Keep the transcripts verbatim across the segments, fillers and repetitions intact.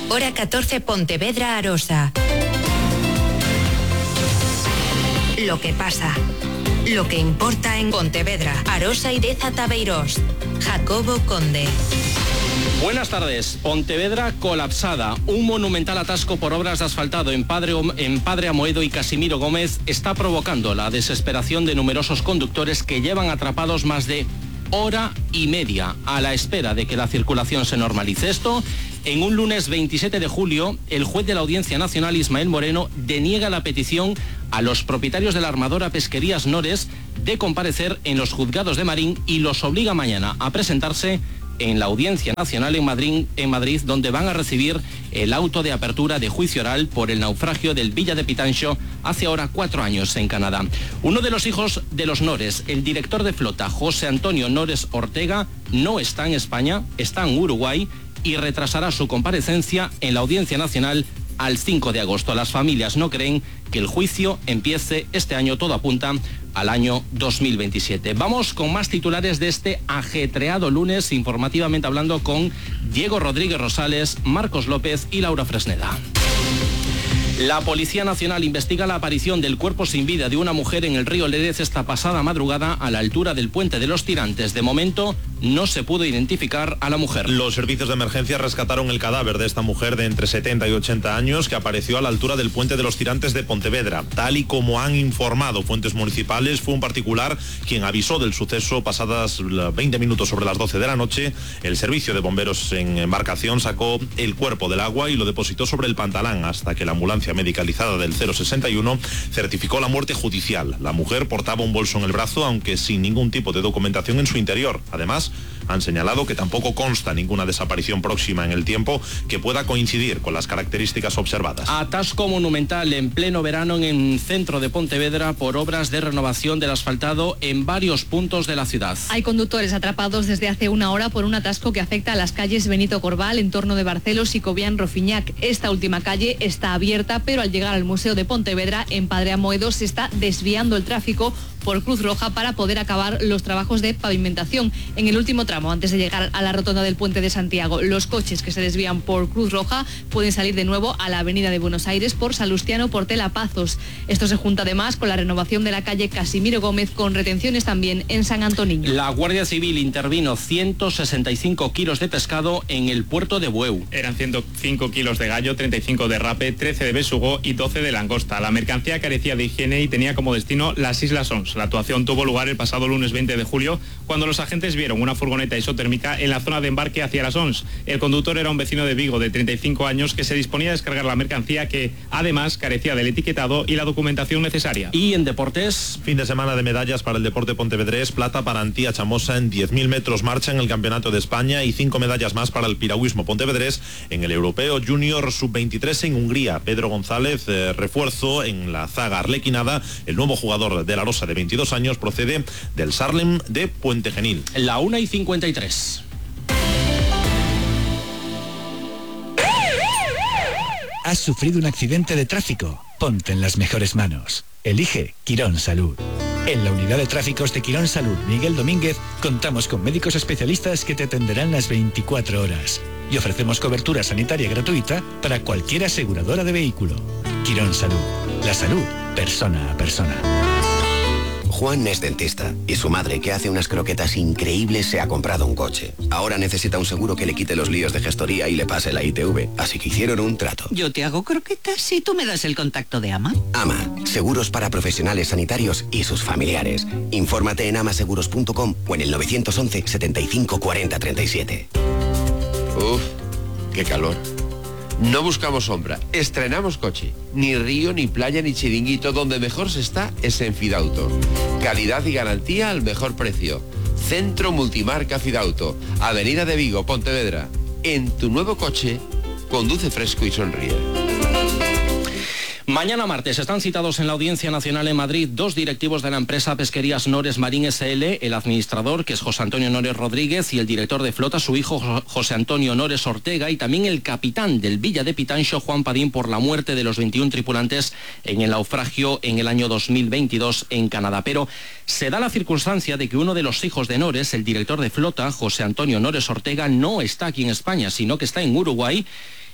Hora catorce, Pontevedra, Arosa. Lo que pasa. Lo que importa en Pontevedra, Arosa y Deza Tabeirós. Jacobo Conde. Buenas tardes. Pontevedra colapsada. Un monumental atasco por obras de asfaltado en Padre, en Padre Amoedo y Casimiro Gómez está provocando la desesperación de numerosos conductores que llevan atrapados más de hora y media a la espera de que la circulación se normalice. Esto, en un lunes veintisiete de julio, el juez de la Audiencia Nacional, Ismael Moreno, deniega la petición a los propietarios de la armadora Pesquerías Nores de comparecer en los juzgados de Marín y los obliga mañana a presentarse en la Audiencia Nacional en Madrid, en Madrid, donde van a recibir el auto de apertura de juicio oral por el naufragio del Villa de Pitancho hace ahora cuatro años en Canadá. Uno de los hijos de los Nores, el director de flota, José Antonio Nores Ortega, no está en España, está en Uruguay y retrasará su comparecencia en la Audiencia Nacional al cinco de agosto. Las familias no creen que el juicio empiece este año, todo apunta al año dos mil veintisiete. Vamos con más titulares de este ajetreado lunes, informativamente hablando con Diego Rodríguez Rosales, Marcos López y Laura Fresneda. La Policía Nacional investiga la aparición del cuerpo sin vida de una mujer en el río Lérez esta pasada madrugada a la altura del Puente de los Tirantes. De momento no se pudo identificar a la mujer. Los servicios de emergencia rescataron el cadáver de esta mujer de entre setenta y ochenta años que apareció a la altura del Puente de los Tirantes de Pontevedra. Tal y como han informado fuentes municipales, fue un particular quien avisó del suceso pasadas veinte minutos sobre las doce de la noche. El servicio de bomberos en embarcación sacó el cuerpo del agua y lo depositó sobre el pantalán hasta que la ambulancia medicalizada del cero sesenta y uno certificó la muerte judicial. La mujer portaba un bolso en el brazo, aunque sin ningún tipo de documentación en su interior. Además, han señalado que tampoco consta ninguna desaparición próxima en el tiempo que pueda coincidir con las características observadas. Atasco monumental en pleno verano en el centro de Pontevedra por obras de renovación del asfaltado en varios puntos de la ciudad. Hay conductores atrapados desde hace una hora por un atasco que afecta a las calles Benito Corbal, entorno de Barcelos y Cobián-Rofiñac. Esta última calle está abierta, pero al llegar al Museo de Pontevedra, en Padre Amoedo, se está desviando el tráfico por Cruz Roja para poder acabar los trabajos de pavimentación. En el último tramo, antes de llegar a la rotonda del Puente de Santiago, los coches que se desvían por Cruz Roja pueden salir de nuevo a la Avenida de Buenos Aires por Salustiano Portela Pazos. Esto se junta además con la renovación de la calle Casimiro Gómez, con retenciones también en San Antoniño. La Guardia Civil intervino ciento sesenta y cinco kilos de pescado en el puerto de Bueu. Eran ciento cinco kilos de gallo, treinta y cinco de rape, trece de besugo y doce de langosta. La mercancía carecía de higiene y tenía como destino las Islas Ons. La actuación tuvo lugar el pasado lunes veinte de julio, cuando los agentes vieron una furgoneta isotérmica en la zona de embarque hacia las Ons. El conductor era un vecino de Vigo de treinta y cinco años que se disponía a descargar la mercancía, que además carecía del etiquetado y la documentación necesaria. Y en deportes, fin de semana de medallas para el deporte pontevedrés, plata para Antía Chamosa en diez mil metros marcha en el Campeonato de España y cinco medallas más para el piragüismo pontevedrés en el Europeo Junior sub veintitrés en Hungría. Pedro González, eh, refuerzo en la zaga arlequinada, el nuevo jugador de la Rosa de veintidós años, procede del Sarlem de Puente Genil. La una y cincuenta y tres. ¿Has sufrido un accidente de tráfico? Ponte en las mejores manos. Elige Quirón Salud. En la unidad de tráficos de Quirón Salud Miguel Domínguez contamos con médicos especialistas que te atenderán las veinticuatro horas y ofrecemos cobertura sanitaria gratuita para cualquier aseguradora de vehículo. Quirón Salud. La salud, persona a persona. Juan es dentista y su madre, que hace unas croquetas increíbles, se ha comprado un coche. Ahora necesita un seguro que le quite los líos de gestoría y le pase la I T V, así que hicieron un trato. Yo te hago croquetas y tú me das el contacto de AMA. AMA, seguros para profesionales sanitarios y sus familiares. Infórmate en amaseguros punto com o en el nueve once, setenta y cinco, cuarenta, treinta y siete. Uf, qué calor. No buscamos sombra, estrenamos coche. Ni río, ni playa, ni chiringuito. Donde mejor se está es en Fidauto. Calidad y garantía al mejor precio. Centro Multimarca Fidauto, Avenida de Vigo, Pontevedra. En tu nuevo coche, conduce fresco y sonríe. Mañana martes están citados en la Audiencia Nacional en Madrid dos directivos de la empresa Pesquerías Nores Marín S L, el administrador, que es José Antonio Nores Rodríguez, y el director de flota, su hijo José Antonio Nores Ortega, y también el capitán del Villa de Pitancho, Juan Padín, por la muerte de los veintiún tripulantes en el naufragio en el año dos mil veintidós en Canadá. Pero se da la circunstancia de que uno de los hijos de Nores, el director de flota, José Antonio Nores Ortega, no está aquí en España, sino que está en Uruguay,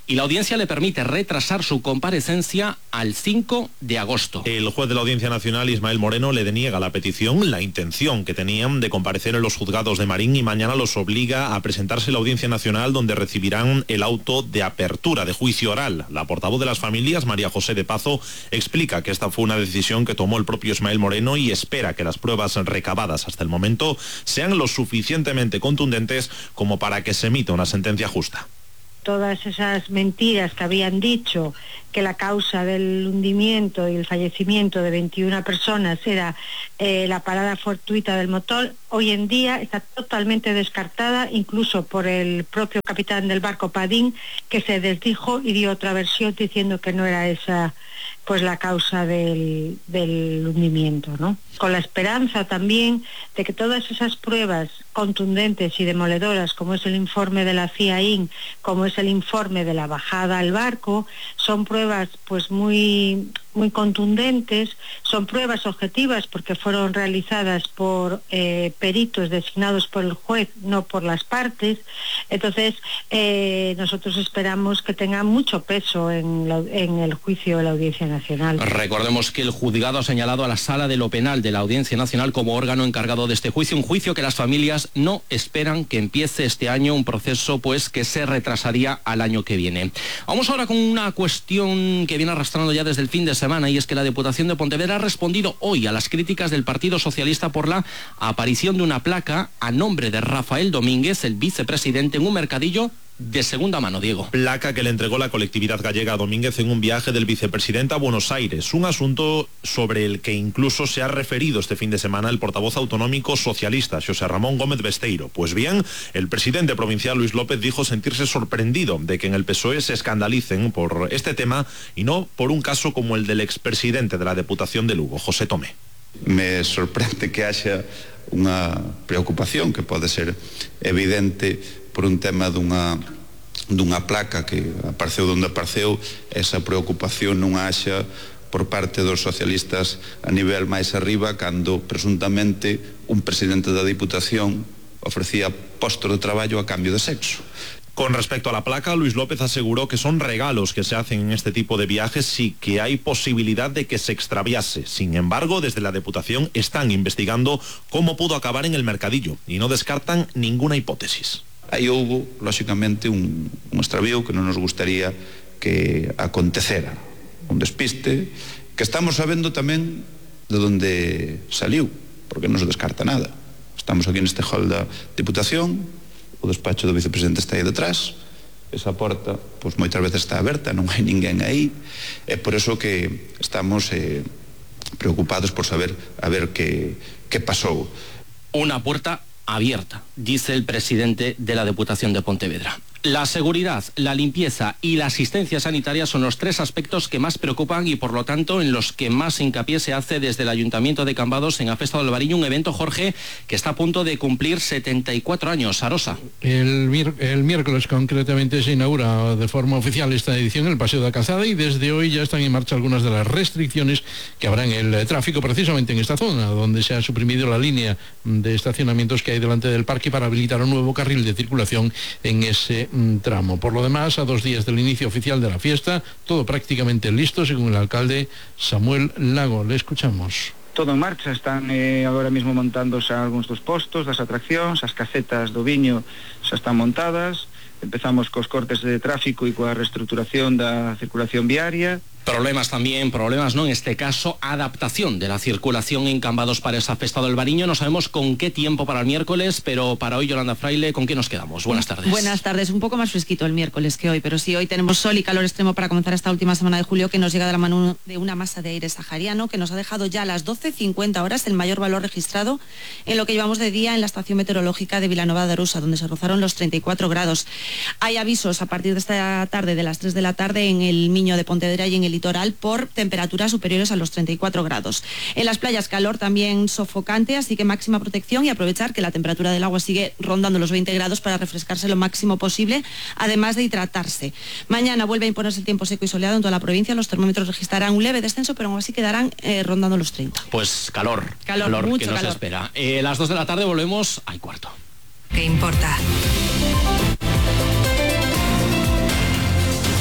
y la audiencia le permite retrasar su comparecencia al cinco de agosto. El juez de la Audiencia Nacional, Ismael Moreno, le deniega la petición, la intención que tenían de comparecer en los juzgados de Marín, y mañana los obliga a presentarse en la Audiencia Nacional, donde recibirán el auto de apertura de juicio oral. La portavoz de las familias, María José de Pazo, explica que esta fue una decisión que tomó el propio Ismael Moreno y espera que las pruebas recabadas hasta el momento sean lo suficientemente contundentes como para que se emita una sentencia justa. Todas esas mentiras que habían dicho, que la causa del hundimiento y el fallecimiento de veintiuna personas era eh, la parada fortuita del motor, hoy en día está totalmente descartada, incluso por el propio capitán del barco Padín, que se desdijo y dio otra versión diciendo que no era esa pues la causa del, del hundimiento, ¿no? Con la esperanza también de que todas esas pruebas contundentes y demoledoras, como es el informe de la FIAIN, como es el informe de la bajada al barco, son pruebas pues muy muy contundentes, son pruebas objetivas porque fueron realizadas por eh, peritos designados por el juez, no por las partes. Entonces eh, nosotros esperamos que tengan mucho peso en, la, en el juicio de la Audiencia Nacional. Recordemos que el juzgado ha señalado a la Sala de lo Penal de la Audiencia Nacional como órgano encargado de este juicio, un juicio que las familias no esperan que empiece este año, un proceso pues que se retrasaría al año que viene. Vamos ahora con una cuestión que viene arrastrando ya desde el fin de semana, y es que la Diputación de Pontevedra ha respondido hoy a las críticas del Partido Socialista por la aparición de una placa a nombre de Rafael Domínguez, el vicepresidente, en un mercadillo de segunda mano, Diego. Placa que le entregó la colectividad gallega a Domínguez en un viaje del vicepresidente a Buenos Aires, un asunto sobre el que incluso se ha referido este fin de semana el portavoz autonómico socialista, José Ramón Gómez Besteiro. Pues bien, el presidente provincial Luis López dijo sentirse sorprendido de que en el P S O E se escandalicen por este tema y no por un caso como el del expresidente de la Deputación de Lugo, José Tomé. Me sorprende que haya unha preocupación que pode ser evidente por un tema dunha, dunha placa que apareceu donde apareceu, esa preocupación non haxa por parte dos socialistas a nivel máis arriba, cando presuntamente un presidente da Diputación ofrecía postos de traballo a cambio de sexo. Con respecto a la placa, Luis López aseguró que son regalos que se hacen en este tipo de viajes y que hay posibilidad de que se extraviase. Sin embargo, desde la Deputación están investigando cómo pudo acabar en el mercadillo y no descartan ninguna hipótesis. Aí houve, lóxicamente, un, un extravío que non nos gustaría que acontecera, un despiste, que estamos sabendo tamén de onde saliu, porque non se descarta nada. Estamos aquí neste hall da Diputación, o despacho do vicepresidente está aí detrás, esa porta, pois moitas veces está aberta, non hai ninguén aí, é por eso que estamos eh, preocupados por saber a ver que, que pasou. Una puerta abierta, dice el presidente de la Diputación de Pontevedra. La seguridad, la limpieza y la asistencia sanitaria son los tres aspectos que más preocupan y por lo tanto en los que más hincapié se hace desde el Ayuntamiento de Cambados en la Festa del Albariño, un evento, Jorge, que está a punto de cumplir setenta y cuatro años. Arosa. El, el miércoles concretamente se inaugura de forma oficial esta edición en el Paseo de la Calzada y desde hoy ya están en marcha algunas de las restricciones que habrá en el tráfico precisamente en esta zona, donde se ha suprimido la línea de estacionamientos que hay delante del parque para habilitar un nuevo carril de circulación en ese tramo. Por lo demás, a dos días del inicio oficial de la fiesta, todo prácticamente listo, según el alcalde Samuel Lago. Le escuchamos. Todo en marcha, están eh, agora mesmo montándose algúns dos postos das atraccións, as casetas do viño xa están montadas, empezamos cos cortes de tráfico e coa reestruturación da circulación viaria. Problemas también, problemas no, en este caso, adaptación de la circulación en Cambados para esa Festa del Albariño. No sabemos con qué tiempo para el miércoles, pero para hoy, Yolanda Fraile, ¿con qué nos quedamos? Buenas tardes. Buenas tardes, un poco más fresquito el miércoles que hoy, pero sí, hoy tenemos sol y calor extremo para comenzar esta última semana de julio, que nos llega de la mano de una masa de aire sahariano que nos ha dejado ya a las doce cincuenta horas el mayor valor registrado en lo que llevamos de día en la estación meteorológica de Vilanova de Arousa, donde se rozaron los treinta y cuatro grados. Hay avisos a partir de esta tarde, de las tres de la tarde, en el Miño de Pontevedra y en el litoral por temperaturas superiores a los treinta y cuatro grados. En las playas calor también sofocante, así que máxima protección y aprovechar que la temperatura del agua sigue rondando los veinte grados para refrescarse lo máximo posible, además de hidratarse. Mañana vuelve a imponerse el tiempo seco y soleado en toda la provincia, los termómetros registrarán un leve descenso, pero aún así quedarán eh, rondando los treinta. Pues calor, calor, calor mucho que nos calor. espera. Eh, a las dos de la tarde volvemos al cuarto. ¿Qué importa?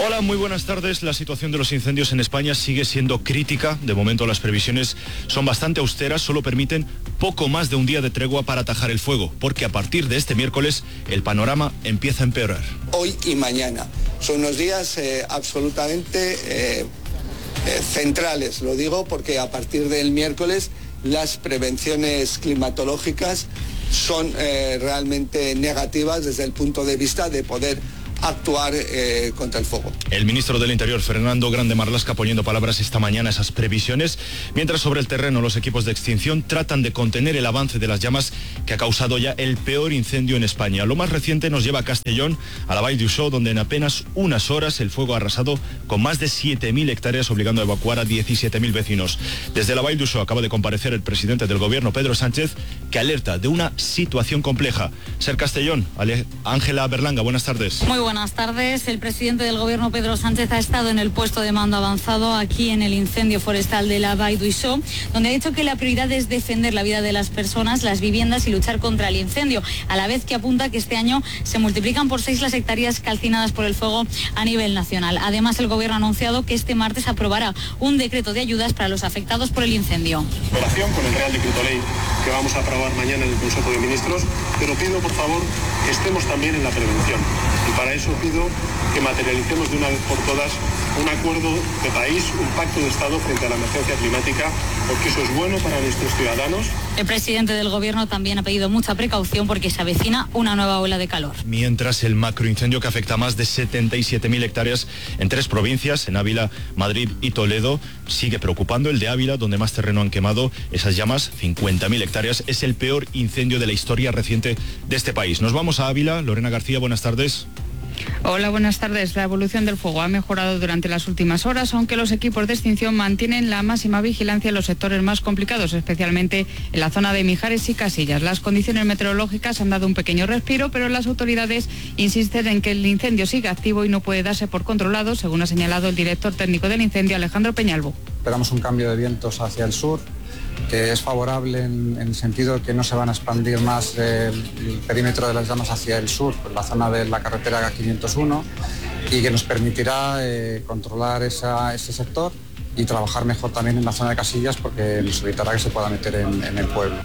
Hola, muy buenas tardes. La situación de los incendios en España sigue siendo crítica. De momento las previsiones son bastante austeras, solo permiten poco más de un día de tregua para atajar el fuego, porque a partir de este miércoles el panorama empieza a empeorar. Hoy y mañana son unos días eh, absolutamente eh, eh, centrales, lo digo porque a partir del miércoles las prevenciones climatológicas son eh, realmente negativas desde el punto de vista de poder actuar eh, contra el fuego. El ministro del Interior, Fernando Grande Marlaska, poniendo palabras esta mañana a esas previsiones, mientras sobre el terreno los equipos de extinción tratan de contener el avance de las llamas que ha causado ya el peor incendio en España. Lo más reciente nos lleva a Castellón, a la Vall d'Uixó, donde en apenas unas horas el fuego ha arrasado con más de siete mil hectáreas, obligando a evacuar a diecisiete mil vecinos. Desde la Vall d'Uixó acaba de comparecer el presidente del gobierno, Pedro Sánchez, que alerta de una situación compleja. Ser Castellón, Ángela Berlanga, buenas tardes. Muy buenas tardes. El presidente del gobierno, Pedro Sánchez, ha estado en el puesto de mando avanzado aquí en el incendio forestal de la Vall d'Uixó, donde ha dicho que la prioridad es defender la vida de las personas, las viviendas y luchar contra el incendio, a la vez que apunta que este año se multiplican por seis las hectáreas calcinadas por el fuego a nivel nacional. Además, el gobierno ha anunciado que este martes aprobará un decreto de ayudas para los afectados por el incendio. En relación con el Real Decreto Ley que vamos a aprobar mañana en el Consejo de Ministros, pero pido por favor que estemos también en la prevención. Y para eso pido que materialicemos de una vez por todas un acuerdo de país, un pacto de Estado frente a la emergencia climática, porque eso es bueno para nuestros ciudadanos. El presidente del gobierno también ha pedido mucha precaución porque se avecina una nueva ola de calor. Mientras el macroincendio que afecta a más de setenta y siete mil hectáreas en tres provincias, en Ávila, Madrid y Toledo, sigue preocupando. El de Ávila, donde más terreno han quemado esas llamas, cincuenta mil hectáreas, es el peor incendio de la historia reciente de este país. Nos vamos a Ávila. Lorena García, buenas tardes. Hola, buenas tardes. La evolución del fuego ha mejorado durante las últimas horas, aunque los equipos de extinción mantienen la máxima vigilancia en los sectores más complicados, especialmente en la zona de Mijares y Casillas. Las condiciones meteorológicas han dado un pequeño respiro, pero las autoridades insisten en que el incendio sigue activo y no puede darse por controlado, según ha señalado el director técnico del incendio, Alejandro Peñalvo. Esperamos un cambio de vientos hacia el sur, que es favorable en, en el sentido de que no se van a expandir más eh, el perímetro de las llamas hacia el sur, por la zona de la carretera quinientos uno, y que nos permitirá eh, controlar esa, ese sector y trabajar mejor también en la zona de Casillas, porque nos evitará que se pueda meter en, en el pueblo.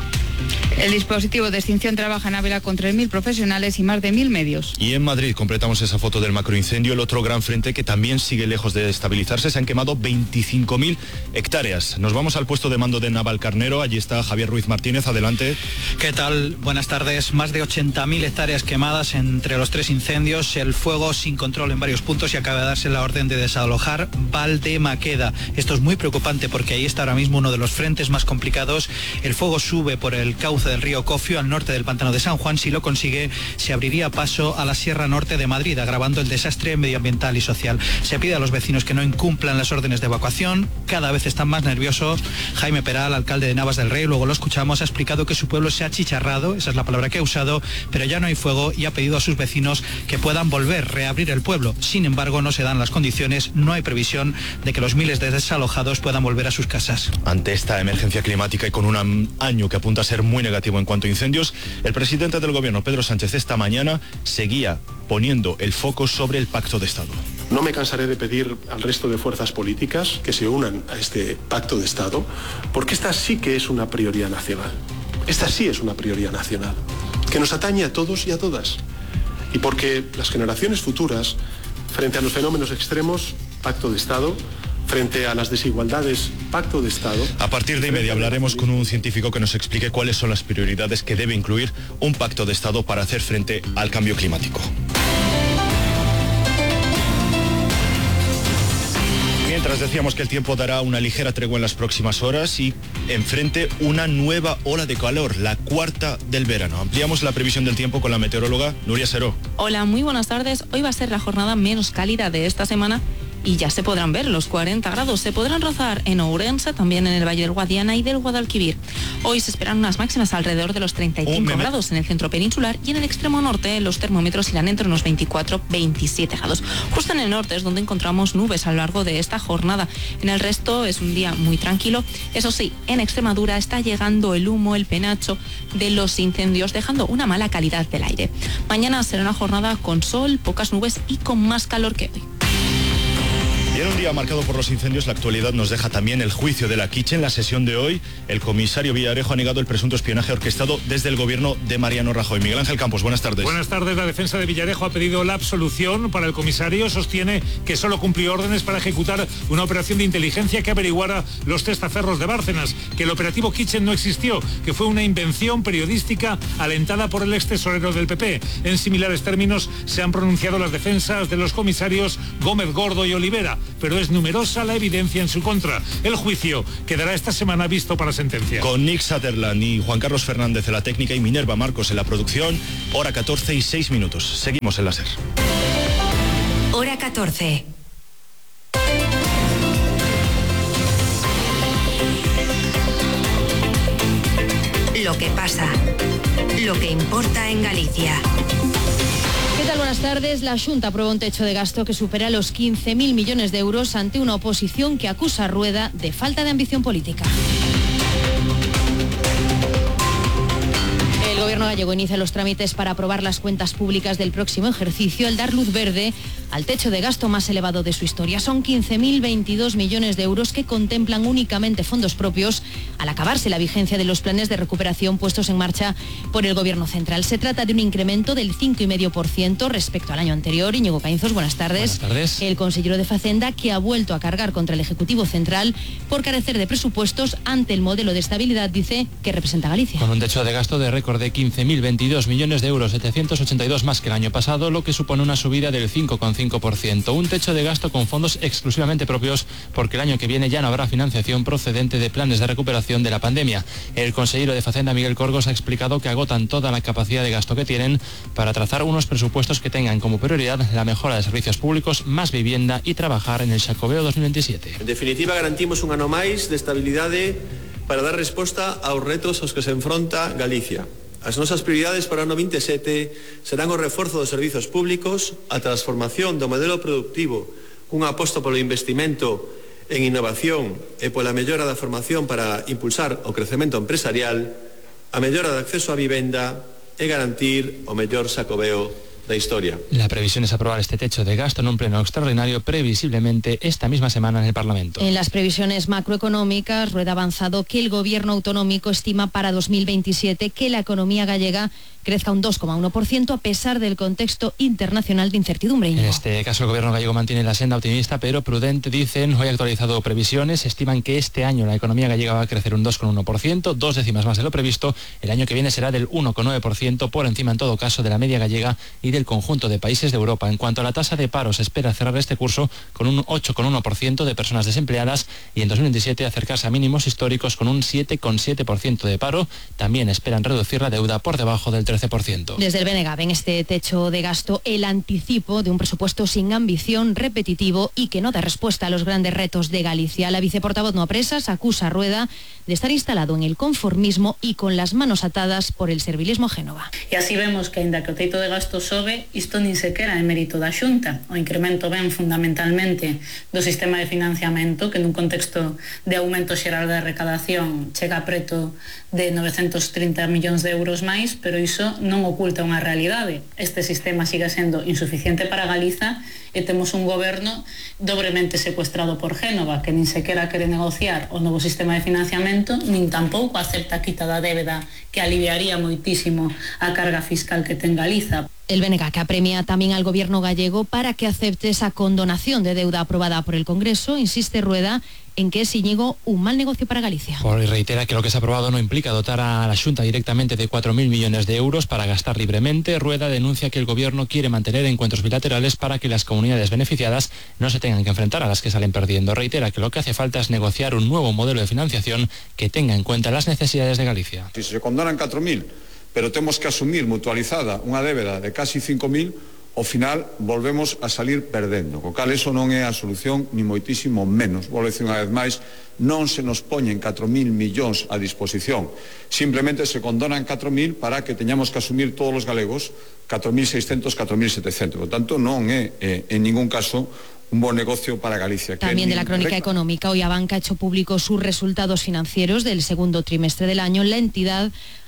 El dispositivo de extinción trabaja en Ávila con tres mil profesionales y más de mil medios. Y en Madrid completamos esa foto del macroincendio, el otro gran frente que también sigue lejos de estabilizarse. Se han quemado veinticinco mil hectáreas. Nos vamos al puesto de mando de Navalcarnero. Allí está Javier Ruiz Martínez. Adelante. ¿Qué tal? Buenas tardes. Más de ochenta mil hectáreas quemadas entre los tres incendios. El fuego sin control en varios puntos y acaba de darse la orden de desalojar Valdemaqueda. Esto es muy preocupante porque ahí está ahora mismo uno de los frentes más complicados. El fuego sube por el cauce del río Cofio al norte del pantano de San Juan. Si lo consigue, se abriría paso a la Sierra Norte de Madrid, agravando el desastre medioambiental y social. Se pide a los vecinos que no incumplan las órdenes de evacuación. Cada vez están más nerviosos. Jaime Peral, alcalde de Navas del Rey, luego lo escuchamos, ha explicado que su pueblo se ha achicharrado, esa es la palabra que ha usado, pero ya no hay fuego, y ha pedido a sus vecinos que puedan volver, reabrir el pueblo. Sin embargo, no se dan las condiciones, no hay previsión de que los miles de desalojados puedan volver a sus casas. Ante esta emergencia climática y con un año que apunta a ser muy negativo en cuanto a incendios, el presidente del gobierno, Pedro Sánchez, esta mañana seguía poniendo el foco sobre el pacto de Estado. No me cansaré de pedir al resto de fuerzas políticas que se unan a este pacto de Estado, porque esta sí que es una prioridad nacional. Esta sí es una prioridad nacional, que nos atañe a todos y a todas. Y porque las generaciones futuras, frente a los fenómenos extremos, pacto de Estado. Frente a las desigualdades, pacto de Estado. A partir de y media hablaremos con un científico que nos explique cuáles son las prioridades que debe incluir un pacto de Estado para hacer frente al cambio climático. Mientras decíamos que el tiempo dará una ligera tregua en las próximas horas y enfrente una nueva ola de calor, la cuarta del verano. Ampliamos la previsión del tiempo con la meteoróloga Nuria Seró. Hola, muy buenas tardes. Hoy va a ser la jornada menos cálida de esta semana y ya se podrán ver los cuarenta grados. Se podrán rozar en Ourense, también en el Valle del Guadiana y del Guadalquivir. Hoy se esperan unas máximas alrededor de los treinta y cinco grados en el centro peninsular, y en el extremo norte los termómetros irán entre unos veinticuatro a veintisiete grados. Justo en el norte es donde encontramos nubes a lo largo de esta jornada. En el resto es un día muy tranquilo. Eso sí, en Extremadura está llegando el humo, el penacho de los incendios, dejando una mala calidad del aire. Mañana será una jornada con sol, pocas nubes y con más calor que hoy. Y en un día marcado por los incendios, la actualidad nos deja también el juicio de la Kitchen. En la sesión de hoy, el comisario Villarejo ha negado el presunto espionaje orquestado desde el gobierno de Mariano Rajoy. Miguel Ángel Campos, buenas tardes. Buenas tardes. La defensa de Villarejo ha pedido la absolución para el comisario. Sostiene que solo cumplió órdenes para ejecutar una operación de inteligencia que averiguara los testaferros de Bárcenas, que el operativo Kitchen no existió, que fue una invención periodística alentada por el ex tesorero del P P. En similares términos se han pronunciado las defensas de los comisarios Gómez Gordo y Olivera, pero es numerosa la evidencia en su contra. El juicio quedará esta semana visto para sentencia. Con Nick Sutherland y Juan Carlos Fernández en la técnica y Minerva Marcos en la producción, hora catorce y seis minutos. Seguimos en la SER. Hora catorce. Lo que pasa, lo que importa en Galicia. ¿Qué tal? Buenas tardes. La Xunta aprueba un techo de gasto que supera los quince mil millones de euros ante una oposición que acusa a Rueda de falta de ambición política. El gobierno gallego inicia los trámites para aprobar las cuentas públicas del próximo ejercicio al dar luz verde al techo de gasto más elevado de su historia. Son quince mil veintidós millones de euros que contemplan únicamente fondos propios al acabarse la vigencia de los planes de recuperación puestos en marcha por el gobierno central. Se trata de un incremento del cinco coma cinco por ciento respecto al año anterior. Íñigo Caínzos, buenas tardes. Buenas tardes. El consejero de Facenda, que ha vuelto a cargar contra el Ejecutivo Central por carecer de presupuestos ante el modelo de estabilidad, dice, que representa Galicia. Con un techo de gasto de récord de quince mil veintidós millones de euros, setecientos ochenta y dos más que el año pasado, lo que supone una subida del cinco coma cinco por ciento. Un techo de gasto con fondos exclusivamente propios, porque el año que viene ya no habrá financiación procedente de planes de recuperación de la pandemia. El consejero de Facenda, Miguel Corgos, ha explicado que agotan toda la capacidad de gasto que tienen para trazar unos presupuestos que tengan como prioridad la mejora de servicios públicos, más vivienda y trabajar en el Xacobeo dos mil veintisiete. En definitiva, garantimos un ano máis de estabilidade para dar resposta aos retos aos que se enfronta Galicia. As nosas prioridades para o ano vinte e sete serán o reforzo dos servizos públicos, a transformación do modelo productivo, un aposto polo investimento en innovación e pola mellora da formación para impulsar o crecemento empresarial, a mellora de acceso á vivenda e garantir o mellor Xacobeo da historia. La previsión es aprobar este techo de gasto en un pleno extraordinario previsiblemente esta misma semana en el Parlamento. En las previsiones macroeconómicas, Rueda ha avanzado que el gobierno autonómico estima para dos mil veintisiete que la economía gallega crezca un dos coma uno por ciento a pesar del contexto internacional de incertidumbre. En este caso, el gobierno gallego mantiene la senda optimista pero prudente. Dicen, hoy ha actualizado previsiones, estiman que este año la economía gallega va a crecer un dos coma uno por ciento, dos décimas más de lo previsto. El año que viene será del uno coma nueve por ciento, por encima en todo caso de la media gallega y del conjunto de países de Europa. En cuanto a la tasa de paro, se espera cerrar este curso con un ocho coma uno por ciento de personas desempleadas y en dos mil veintisiete acercarse a mínimos históricos con un siete coma siete por ciento de paro. También esperan reducir la deuda por debajo del trece por ciento. Desde el B N G ven este techo de gasto el anticipo de un presupuesto sin ambición, repetitivo y que no da respuesta a los grandes retos de Galicia. La viceportavoz no apresas acusa a Rueda de estar instalado en el conformismo y con las manos atadas por el servilismo a Génova. E así vemos que, aínda que o teito de gasto sobe, isto nin sequera é mérito da Xunta. O incremento ven fundamentalmente do sistema de financiamento, que nun contexto de aumento xeral da recadación chega a preto de novecentos trinta millóns de euros máis, pero iso non oculta unha realidade. Este sistema sigue sendo insuficiente para Galiza e temos un goberno dobremente secuestrado por Génova, que nin sequera quere negociar o novo sistema de financiamento, nin tampouco acepta a quita da débeda, que aliviaría moitísimo a carga fiscal que ten Galiza. El B N G que apremia también al gobierno gallego para que acepte esa condonación de deuda aprobada por el Congreso. Insiste Rueda en que es, Íñigo, un mal negocio para Galicia. Por reitera que lo que se ha aprobado no implica dotar a la Xunta directamente de cuatro mil millones de euros para gastar libremente. Rueda denuncia que el gobierno quiere mantener encuentros bilaterales para que las comunidades beneficiadas no se tengan que enfrentar a las que salen perdiendo. Reitera que lo que hace falta es negociar un nuevo modelo de financiación que tenga en cuenta las necesidades de Galicia. Si se condonan cuatro mil, pero temos que asumir mutualizada unha débeda de casi cinco mil, ao final volvemos a salir perdendo. Co cal, eso non é a solución, ni moitísimo menos. Volvo a dicir unha vez máis, non se nos poñen catro mil millóns a disposición. Simplemente se condonan catro mil para que teñamos que asumir todos os galegos catro mil seiscentos, catro mil setecientos. Por tanto, non é, eh, en ningún caso, un buen negocio para Galicia. También de la crónica económica, hoy Abanca ha hecho público sus resultados financieros del segundo trimestre del año. La entidad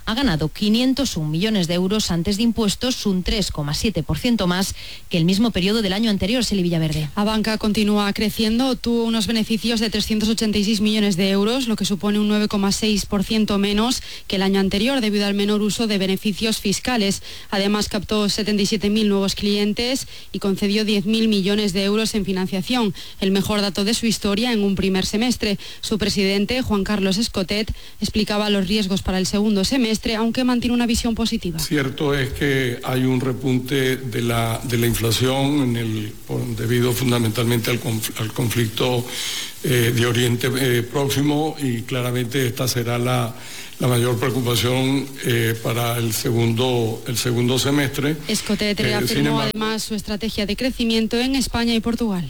ha ganado quinientos un millones de euros antes de impuestos, un tres coma siete por ciento más que el mismo periodo del año anterior. Celi Villaverde. Abanca continúa creciendo, obtuvo unos beneficios de trescientos ochenta y seis millones de euros, lo que supone un nueve coma seis por ciento menos que el año anterior debido al menor uso de beneficios fiscales. Además, captó setenta y siete mil nuevos clientes y concedió diez mil millones de euros en financiación, el mejor dato de su historia en un primer semestre. Su presidente, Juan Carlos Escotet, explicaba los riesgos para el segundo semestre, aunque mantiene una visión positiva. Cierto es que hay un repunte de la, de la inflación en el, por, debido fundamentalmente al, conf, al conflicto eh, de Oriente eh, Próximo, y claramente esta será la, la mayor preocupación eh, para el segundo, el segundo semestre. Escotet eh, reafirmó embargo, además su estrategia de crecimiento en España y Portugal.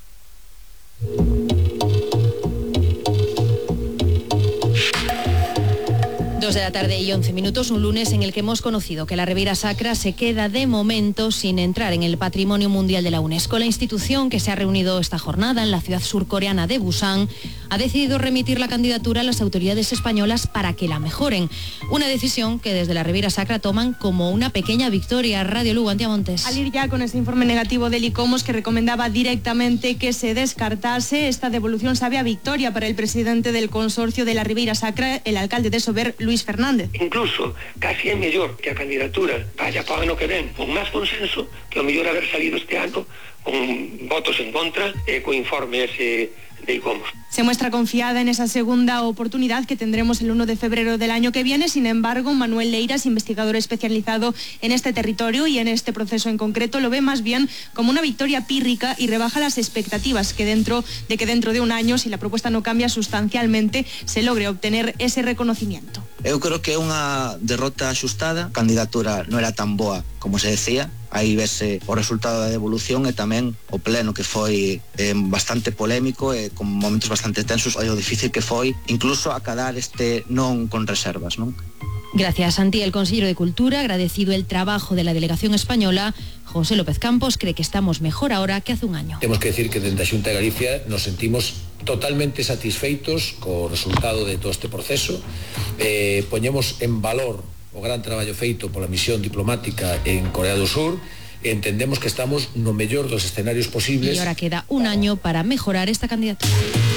Dos de la tarde y once minutos, un lunes en el que hemos conocido que la Ribeira Sacra se queda de momento sin entrar en el Patrimonio Mundial de la UNESCO. La institución, que se ha reunido esta jornada en la ciudad surcoreana de Busan, ha decidido remitir la candidatura a las autoridades españolas para que la mejoren. Una decisión que desde la Ribeira Sacra toman como una pequeña victoria. Radio Lugo, Antía Montes. Al ir ya con este informe negativo del ICOMOS, que recomendaba directamente que se descartase, esta devolución sabe a victoria para el presidente del consorcio de la Ribeira Sacra, el alcalde de Sober, Luis Fernández. Incluso casi é mellor que a candidatura vaya para o ano que ven con máis consenso que o mellor haber salido este ano con votos en contra e co informe ese de ICOMOS. Se muestra confiada en esa segunda oportunidad que tendremos el uno de febrero del año que viene. Sin embargo, Manuel Leiras, investigador especializado en este territorio y en este proceso en concreto, lo ve más bien como una victoria pírrica y rebaja las expectativas que dentro de que dentro de un año, si la propuesta no cambia sustancialmente, se logre obtener ese reconocimiento. Eu creo que é unha derrota axustada. A candidatura non era tan boa como se decía. Aí vese o resultado da devolución e tamén o pleno, que foi eh, bastante polémico e con momentos bastante tensos, e o difícil que foi incluso acadar este non con reservas, non? Gracias, Santi. El consejero de Cultura, agradecido el trabajo de la delegación española, José López Campos, cree que estamos mejor ahora que hace un año. Temos que decir que dentro da Xunta de Galicia nos sentimos totalmente satisfeitos co resultado de todo este proceso. Eh, poñemos en valor o gran traballo feito pola misión diplomática en Corea do Sur. Entendemos que estamos no mellor dos escenarios posibles. Y ahora queda un año para mejorar esta candidatura.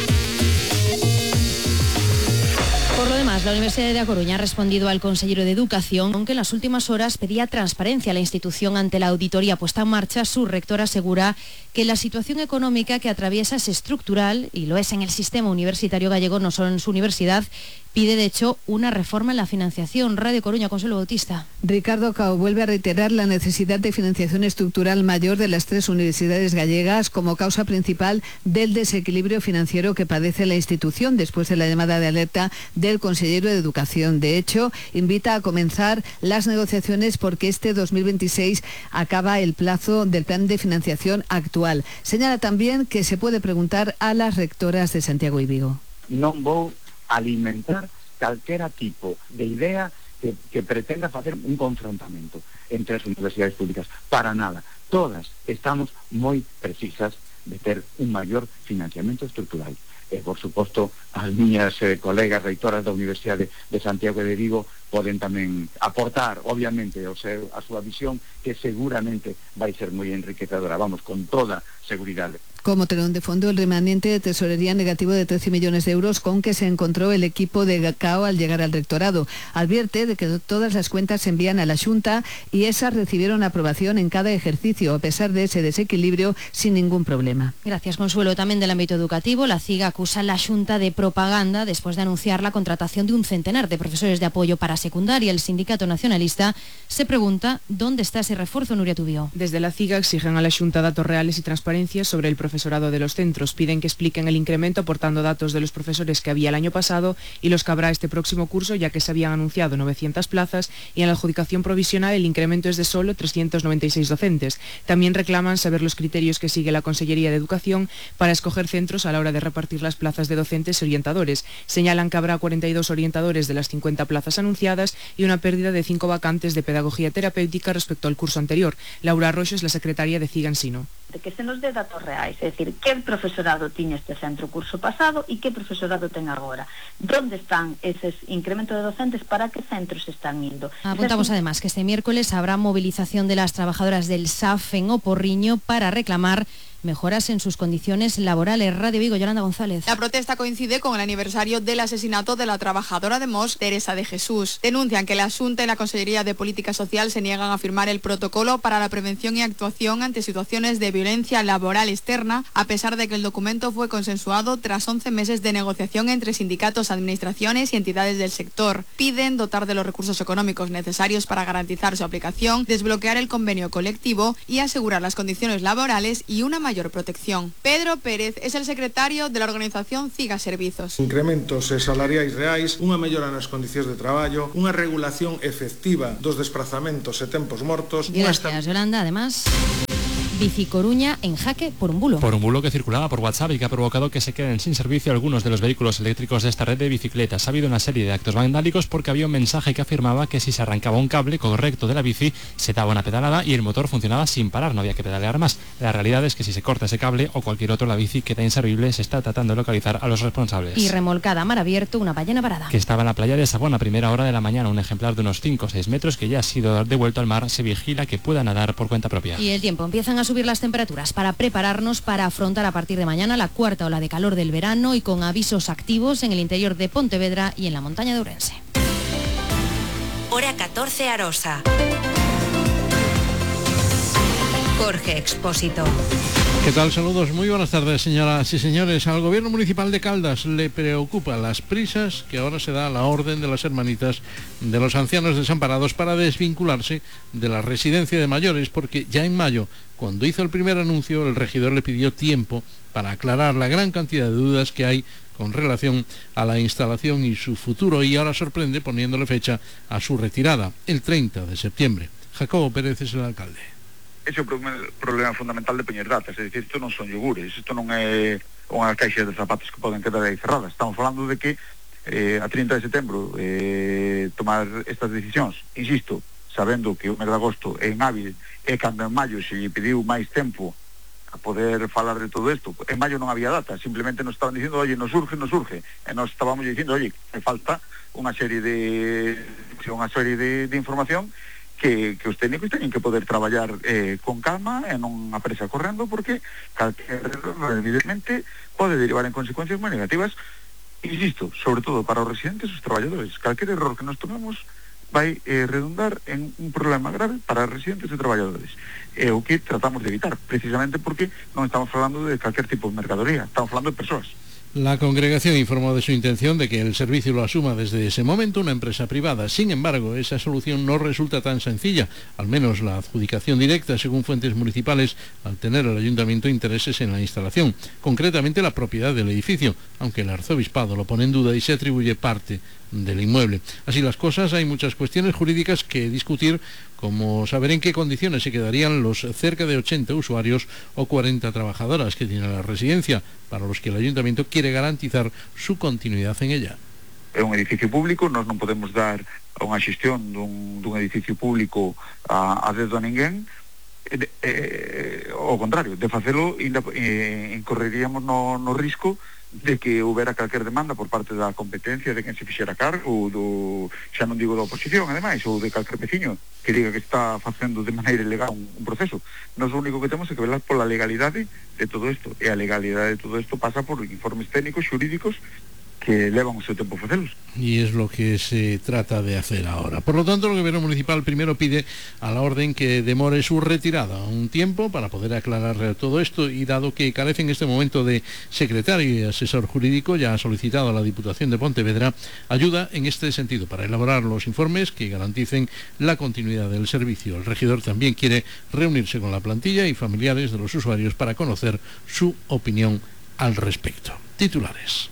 Por lo demás, la Universidad de A Coruña ha respondido al consejero de Educación, aunque en las últimas horas pedía transparencia a la institución ante la auditoría puesta en marcha. Su rector asegura que la situación económica que atraviesa es estructural y lo es en el sistema universitario gallego, no solo en su universidad. Pide, de hecho, una reforma en la financiación. Radio Coruña, Consuelo Bautista. Ricardo Cao vuelve a reiterar la necesidad de financiación estructural mayor de las tres universidades gallegas como causa principal del desequilibrio financiero que padece la institución después de la llamada de alerta del consejero de Educación. De hecho, invita a comenzar las negociaciones porque este dos mil veintiséis acaba el plazo del plan de financiación actual. Señala también que se puede preguntar a las rectoras de Santiago y Vigo. Non vou alimentar calquera tipo de idea que, que pretenda facer un confrontamento entre as universidades públicas. Para nada. Todas estamos moi precisas de ter un maior financiamento estructural. E, por suposto, as miñas eh, colegas reitoras da Universidade de Santiago e de Vigo poden tamén aportar, obviamente, o seu, a súa visión, que seguramente vai ser moi enriquecedora, vamos, con toda seguridade. Como telón de fondo, el remanente de tesorería negativo de trece millones de euros con que se encontró el equipo de Cao al llegar al rectorado. Advierte de que todas las cuentas se envían a la Xunta y esas recibieron aprobación en cada ejercicio, a pesar de ese desequilibrio, sin ningún problema. Gracias, Consuelo. También del ámbito educativo, la CIG acusa a la Xunta de propaganda después de anunciar la contratación de un centenar de profesores de apoyo para secundaria. El sindicato nacionalista se pregunta dónde está ese refuerzo, Nuria Tubío. Desde la CIG exigen a la Xunta datos reales y transparencia sobre el profesorado de los centros. Piden que expliquen el incremento aportando datos de los profesores que había el año pasado y los que habrá este próximo curso, ya que se habían anunciado novecientas plazas y en la adjudicación provisional el incremento es de solo trescientos noventa y seis docentes. También reclaman saber los criterios que sigue la Consellería de Educación para escoger centros a la hora de repartir las plazas de docentes y orientadores. Señalan que habrá cuarenta y dos orientadores de las cincuenta plazas anunciadas y una pérdida de cinco vacantes de pedagogía terapéutica respecto al curso anterior. Laura Arroyo es la secretaria de CIG Ensino. importante que se nos dé datos reais, é dicir, que profesorado tiña este centro o curso pasado e que profesorado ten agora. ¿Dónde están eses incrementos de docentes? ¿Para qué centros están indo? Apuntamos además que este miércoles habrá movilización de las trabajadoras del S A F en O Porriño para reclamar mejoras en sus condiciones laborales. Radio Vigo, Yolanda González. La protesta coincide con el aniversario del asesinato de la trabajadora de Mos, Teresa de Jesús. Denuncian que la Xunta y la Consellería de Política Social se niegan a firmar el protocolo para la prevención y actuación ante situaciones de violencia laboral externa, a pesar de que el documento fue consensuado tras once meses de negociación entre sindicatos, administraciones y entidades del sector. Piden dotar de los recursos económicos necesarios para garantizar su aplicación, desbloquear el convenio colectivo y asegurar las condiciones laborales y una mayor protección. Pedro Pérez es el secretario de la organización CIGA Servizos. Incrementos salariais reais, unha mellora nas condicións de traballo, unha regulación efectiva dos desprazamentos e tempos mortos. Gracias, Yolanda. Además, Bici Coruña en jaque por un bulo. Por un bulo que circulaba por WhatsApp y que ha provocado que se queden sin servicio algunos de los vehículos eléctricos de esta red de bicicletas. Ha habido una serie de actos vandálicos porque había un mensaje que afirmaba que si se arrancaba un cable correcto de la bici, se daba una pedalada y el motor funcionaba sin parar, no había que pedalear más. La realidad es que si se corta ese cable o cualquier otro, la bici queda inservible. Se está tratando de localizar a los responsables. Y remolcada a mar abierto una ballena varada. Que estaba en la playa de Sabón a primera hora de la mañana, un ejemplar de unos cinco o seis metros que ya ha sido devuelto al mar. Se vigila que pueda nadar por cuenta propia. Y el tiempo, empiezan a subir las temperaturas para prepararnos para afrontar a partir de mañana la cuarta ola de calor del verano y con avisos activos en el interior de Pontevedra y en la montaña de Ourense. Hora catorce Arosa. Jorge Expósito. ¿Qué tal? Saludos, muy buenas tardes, señoras y señores. Al gobierno municipal de Caldas le preocupan las prisas que ahora se da a la orden de las hermanitas de los ancianos desamparados para desvincularse de la residencia de mayores, porque ya en mayo, cuando hizo el primer anuncio, el regidor le pidió tiempo para aclarar la gran cantidad de dudas que hay con relación a la instalación y su futuro, y ahora sorprende poniéndole fecha a su retirada, el treinta de septiembre. Jacobo Pérez es el alcalde. Ese é o problema fundamental de poñer datas, é dicir, isto non son yogures, isto non é unha caixa de zapatos que poden quedar aí cerradas. Estamos falando de que eh, a trinta de setembro eh, tomar estas decisións, insisto, sabendo que o mes de agosto é inhábil e cando en maio se lle pediu máis tempo a poder falar de todo isto. En maio non había data, simplemente nos estaban dicindo, oye, nos urge, nos urge, e nos estábamos dicindo, oye, me falta unha serie de unha serie de, de información que, que os técnicos teñen que poder traballar eh, con calma e non a presa correndo, porque calquer error, evidentemente, pode derivar en consecuencias moi negativas, insisto, sobre todo para os residentes e os traballadores. Calquer error que nos tomemos vai eh, redundar en un problema grave para os residentes e traballadores. É o que tratamos de evitar, precisamente porque non estamos falando de calquer tipo de mercadoría, estamos falando de persoas. La congregación informó de su intención de que el servicio lo asuma desde ese momento una empresa privada. Sin embargo, esa solución no resulta tan sencilla, al menos la adjudicación directa, según fuentes municipales, al tener el ayuntamiento intereses en la instalación, concretamente la propiedad del edificio, aunque el arzobispado lo pone en duda y se atribuye parte del inmueble. Así las cosas, hay muchas cuestiones jurídicas que discutir, como saber en qué condiciones se quedarían los cerca de ochenta usuarios o cuarenta trabajadoras que tiene la residencia, para los que el ayuntamiento quiere garantizar su continuidad en ella. É un edificio público, nós non podemos dar unha xestión dun, dun edificio público a, a dedo a ninguén, e, e, ao contrario, de facelo ainda eh, incorreríamos no, no risco de que houbera calquer demanda por parte da competencia de quen se fixera cargo, do, xa non digo da oposición, ademais, ou de calquer veciño que diga que está facendo de maneira ilegal un, un proceso. Nós o único que temos é que velar pola legalidade de todo isto, e a legalidade de todo isto pasa por informes técnicos, xurídicos, que levan o seu tempo facelos. Y es lo que se trata de hacer ahora. Por lo tanto, el gobierno municipal primero pide a la orden que demore su retirada un tiempo para poder aclarar todo esto, y dado que carece en este momento de secretario y asesor jurídico, ya ha solicitado a la Diputación de Pontevedra ayuda en este sentido para elaborar los informes que garanticen la continuidad del servicio. El regidor también quiere reunirse con la plantilla y familiares de los usuarios para conocer su opinión al respecto. Titulares.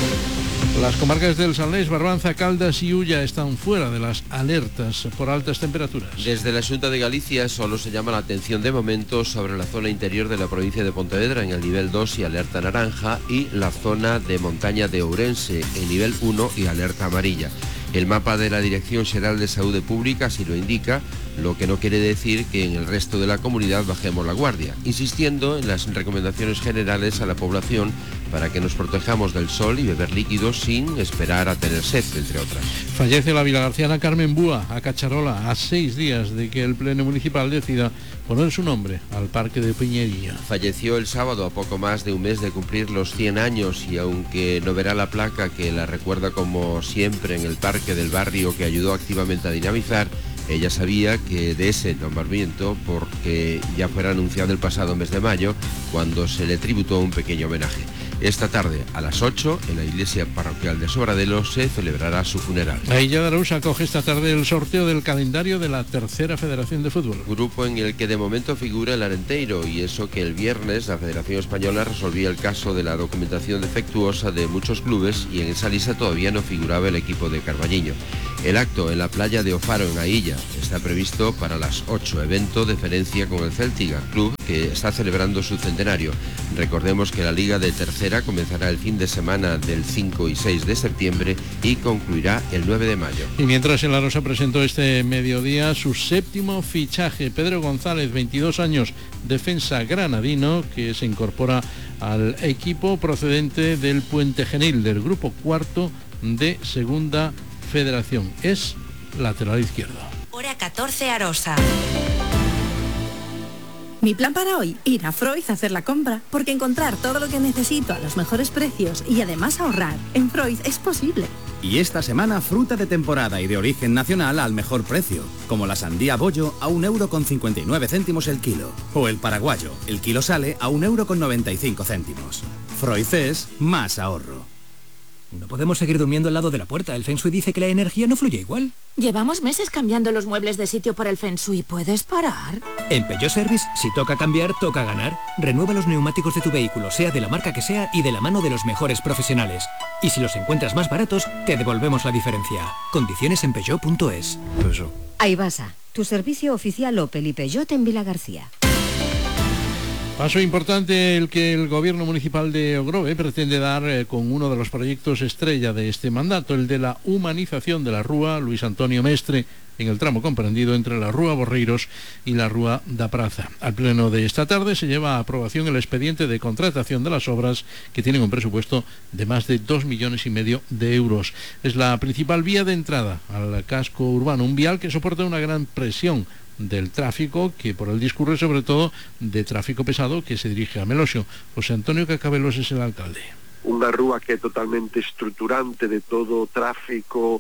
Las comarcas del Salnés, Barbanza, Caldas y Ulla están fuera de las alertas por altas temperaturas. Desde la Xunta de Galicia solo se llama la atención de momento sobre la zona interior de la provincia de Pontevedra en el nivel dos y alerta naranja, y la zona de montaña de Ourense en nivel uno y alerta amarilla. El mapa de la Dirección Xeral de Saúde Pública así lo indica, lo que no quiere decir que en el resto de la comunidad bajemos la guardia, insistiendo en las recomendaciones generales a la población para que nos protejamos del sol y beber líquidos sin esperar a tener sed, entre otras. Fallece la vilagarciana Carmen Búa, a Cacharola, a seis días de que el Pleno Municipal decida poner su nombre al Parque de Piñería. Falleció el sábado a poco más de un mes de cumplir los cien años y aunque no verá la placa que la recuerda como siempre en el parque del barrio que ayudó activamente a dinamizar, ella sabía que de ese nombramiento porque ya fuera anunciado el pasado mes de mayo cuando se le tributó un pequeño homenaje. Esta tarde, a las ocho, en la iglesia parroquial de Sobradelo, se celebrará su funeral. La Illa de Arousa acoge esta tarde el sorteo del calendario de la Tercera Federación de Fútbol. Grupo en el que de momento figura el Arenteiro, y eso que el viernes la Federación Española resolvía el caso de la documentación defectuosa de muchos clubes y en esa lista todavía no figuraba el equipo de Carballiño. El acto en la playa de Ofaro, en Ailla, está previsto para las ocho, evento de deferencia con el Celtiga, club que está celebrando su centenario. Recordemos que la Liga de Tercera comenzará el fin de semana del cinco y seis de septiembre y concluirá el nueve de mayo. Y mientras el Arosa presentó este mediodía su séptimo fichaje, Pedro González, veintidós años, defensa granadino, que se incorpora al equipo procedente del Puente Genil, del grupo cuarto de Segunda Federación. Es lateral izquierdo. Hora catorce, Arosa. Mi plan para hoy, ir a Freud a hacer la compra, porque encontrar todo lo que necesito a los mejores precios y además ahorrar en Freud es posible. Y esta semana fruta de temporada y de origen nacional al mejor precio, como la sandía bollo a un euro con cincuenta y nueve céntimos el kilo, o el paraguayo, el kilo sale a un euro con noventa y cinco céntimos. Freud es más ahorro. No podemos seguir durmiendo al lado de la puerta. El Feng Shui dice que la energía no fluye igual. Llevamos meses cambiando los muebles de sitio por el Feng Shui. ¿Puedes parar? En Peugeot Service, si toca cambiar, toca ganar. Renueva los neumáticos de tu vehículo, sea de la marca que sea y de la mano de los mejores profesionales. Y si los encuentras más baratos, te devolvemos la diferencia. Condiciones en Peugeot punto es. Peugeot. Aibasa, tu servicio oficial Opel y Peugeot en Vilagarcía. Paso importante el que el gobierno municipal de Ogrove pretende dar eh, con uno de los proyectos estrella de este mandato, el de la humanización de la Rúa Luis Antonio Mestre, en el tramo comprendido entre la Rúa Borreiros y la Rúa da Praza. Al pleno de esta tarde se lleva a aprobación el expediente de contratación de las obras, que tienen un presupuesto de más de dos millones y medio de euros. Es la principal vía de entrada al casco urbano, un vial que soporta una gran presión del tráfico, que por el discurre sobre todo de tráfico pesado que se dirige a Melosio. José Antonio Cacabelos es el alcalde. Unha rúa que é totalmente estruturante de todo o tráfico,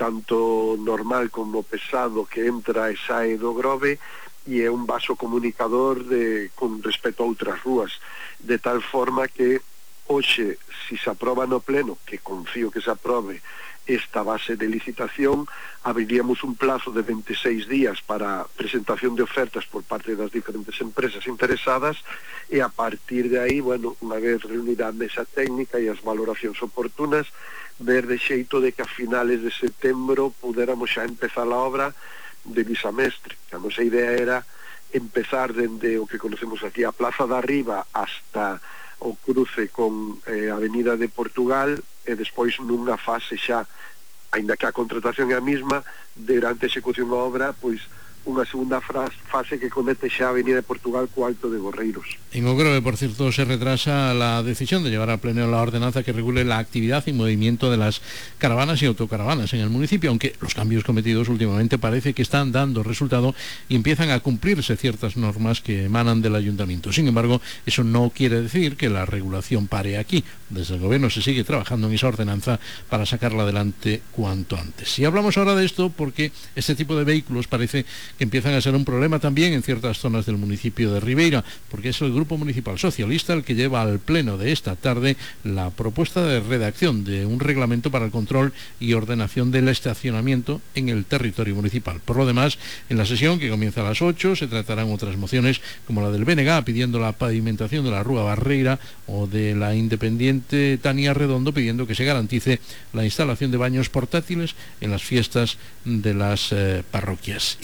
tanto normal como pesado, que entra e sae do Grove, e é un vaso comunicador de, con respecto a outras rúas, de tal forma que hoxe, si se aproba no pleno, que confío que se aprobe esta base de licitación, abriríamos un plazo de veintiséis días para presentación de ofertas por parte das diferentes empresas interesadas, e a partir de aí, bueno, unha vez reunida a mesa técnica e as valoracións oportunas, ver de xeito de que a finales de setembro puderamos xa empezar a obra de Visamestre. A nosa idea era empezar dende o que conocemos aquí a Plaza da Riba hasta o cruce con eh, a Avenida de Portugal, e despois nunha fase xa, aínda que a contratación é a mesma, durante a execución da obra, pois unha segunda fase que conecte xa a Avenida de Portugal co Alto de Borreiros. En Ogrove, por cierto, se retrasa la decisión de llevar a pleno la ordenanza que regule la actividad y movimiento de las caravanas y autocaravanas en el municipio, aunque los cambios cometidos últimamente parece que están dando resultado y empiezan a cumplirse ciertas normas que emanan del ayuntamiento. Sin embargo, eso no quiere decir que la regulación pare aquí. Desde el gobierno se sigue trabajando en esa ordenanza para sacarla adelante cuanto antes. Y hablamos ahora de esto porque este tipo de vehículos parece que empiezan a ser un problema también en ciertas zonas del municipio de Ribeira, porque es el Grupo Municipal Socialista el que lleva al pleno de esta tarde la propuesta de redacción de un reglamento para el control y ordenación del estacionamiento en el territorio municipal. Por lo demás, en la sesión, que comienza a las ocho, se tratarán otras mociones como la del B N G pidiendo la pavimentación de la Rúa Barreira, o de la independiente Tania Redondo pidiendo que se garantice la instalación de baños portátiles en las fiestas de las eh, parroquias. Y mientras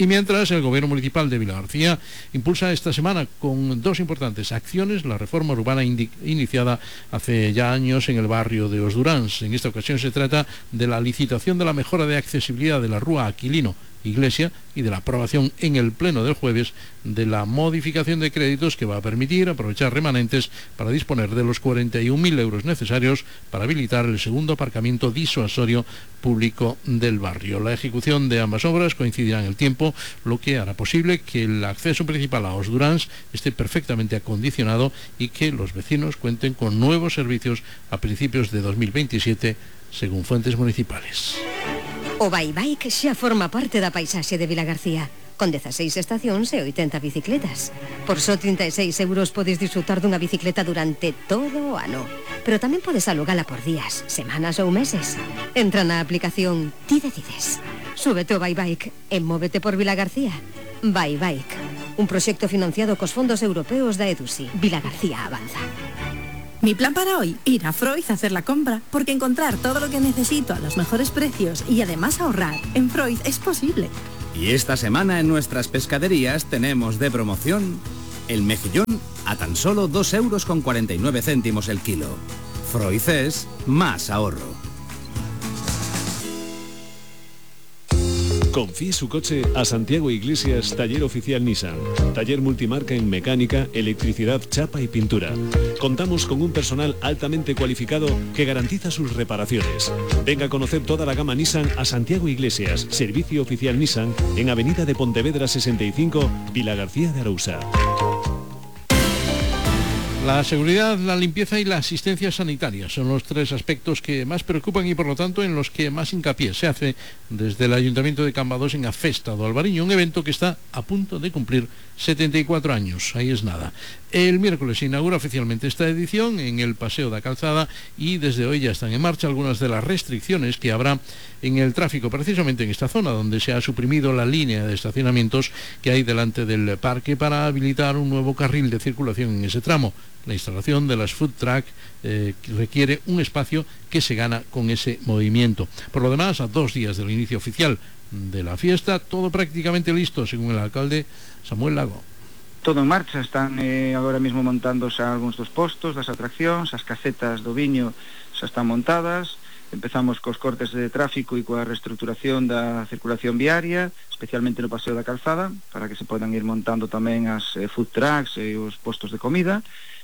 Mientras, el Gobierno Municipal de Vilagarcía impulsa esta semana con dos importantes acciones la reforma urbana iniciada hace ya años en el barrio de Os Duráns. En esta ocasión se trata de la licitación de la mejora de accesibilidad de la Rúa Aquilino Iglesia y de la aprobación en el pleno del jueves de la modificación de créditos que va a permitir aprovechar remanentes para disponer de los cuarenta y un mil euros necesarios para habilitar el segundo aparcamiento disuasorio público del barrio. La ejecución de ambas obras coincidirá en el tiempo, lo que hará posible que el acceso principal a Os Duráns esté perfectamente acondicionado y que los vecinos cuenten con nuevos servicios a principios de dos mil veintisiete, según fuentes municipales. O Bike xa forma parte da paisaxe de Vilagarcía, con dezaseis estacións e oitenta bicicletas. Por só trinta e seis euros podes disfrutar dunha bicicleta durante todo o ano. Pero tamén podes alugala por días, semanas ou meses. Entra na aplicación Ti Decides. Súbete o Bike e móvete por Vilagarcía. Bike, un proxecto financiado cos fondos europeos da EDUSI. Vilagarcía avanza. Mi plan para hoy, ir a Freud a hacer la compra, porque encontrar todo lo que necesito a los mejores precios y además ahorrar en Freud es posible. Y esta semana en nuestras pescaderías tenemos de promoción el mejillón a tan solo dos euros con cuarenta y nueve céntimos el kilo. Freud es más ahorro. Confíe su coche a Santiago Iglesias, taller oficial Nissan. Taller multimarca en mecánica, electricidad, chapa y pintura. Contamos con un personal altamente cualificado que garantiza sus reparaciones. Venga a conocer toda la gama Nissan a Santiago Iglesias, servicio oficial Nissan, en Avenida de Pontevedra sesenta y cinco, Vilagarcía de Arousa. La seguridad, la limpieza y la asistencia sanitaria son los tres aspectos que más preocupan y por lo tanto en los que más hincapié se hace desde el Ayuntamiento de Cambados en a Festa do Albariño, un evento que está a punto de cumplir setenta y cuatro años, ahí es nada. El miércoles se inaugura oficialmente esta edición en el Paseo da Calzada y desde hoy ya están en marcha algunas de las restricciones que habrá en el tráfico, precisamente en esta zona donde se ha suprimido la línea de estacionamientos que hay delante del parque para habilitar un nuevo carril de circulación en ese tramo. La instalación de las food truck eh, requiere un espacio que se gana con ese movimiento. Por lo demás, a dos días del inicio oficial de la fiesta, todo prácticamente listo, según el alcalde Samuel Lago. Todo en marcha, están eh, agora mesmo montándose algúns dos postos das atraccións, as casetas do viño xa están montadas, empezamos cos cortes de tráfico e coa reestructuración da circulación viaria, especialmente no Paseo da Calzada, para que se podan ir montando tamén as eh, food trucks e os postos de comida.